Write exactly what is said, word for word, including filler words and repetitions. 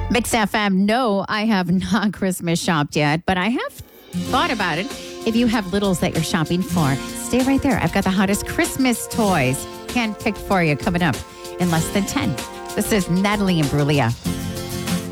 Mix F M, no, I have not Christmas shopped yet, but I have thought about it. If you have littles that you're shopping for, stay right there. I've got the hottest Christmas toys handpicked for you coming up in less than ten. This is Natalie Imbruglia.